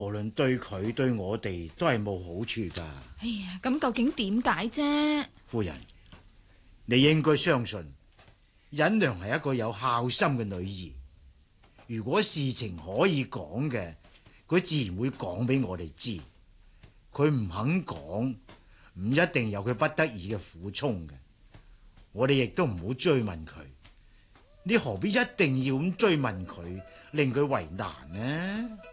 無論對佢對我哋都係冇好處噶。 哎呀，咁究竟點解啫？ 夫人，你應該相信忍娘係一個有孝心嘅女兒。如果事情可以講嘅，佢自然會講俾我哋知。佢唔肯講，唔一定有佢不得已嘅苦衷嘅。我哋亦都唔好追問佢。你何必一定要咁追問佢，令佢為難呢？